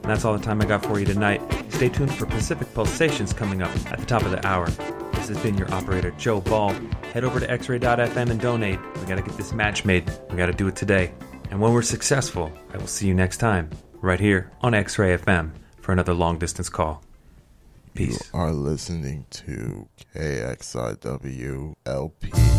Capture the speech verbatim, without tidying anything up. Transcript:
And that's all the time I got for you tonight. Stay tuned for Pacific Pulsations coming up at the top of the hour. This has been your operator, Joe Ball. Head over to x ray dot f m and donate. We gotta get this match made. We gotta do it today. And when we're successful, I will see you next time, right here on X-Ray F M for another long distance call. Peace. You are listening to K X I W L P.